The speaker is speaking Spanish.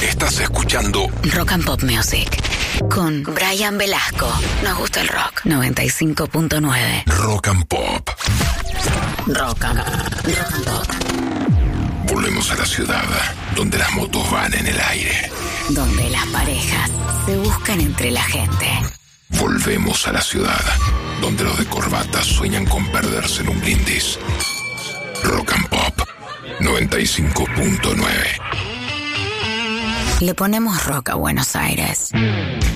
Estás escuchando Rock and Pop Music con Brian Velasco. Nos gusta el rock. 95.9. Rock and Pop. Rock and Pop. Volvemos a la ciudad, donde las motos van en el aire. Donde las parejas se buscan entre la gente. Volvemos a la ciudad, donde los de corbata sueñan con perderse en un brindis. Rock and Pop 95.9. Le ponemos rock a Buenos Aires.